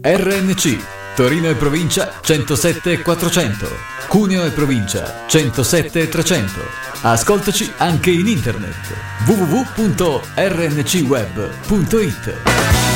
RNC Torino e provincia 107 e 400, Cuneo e provincia 107 e 300. Ascoltaci anche in internet www.rncweb.it.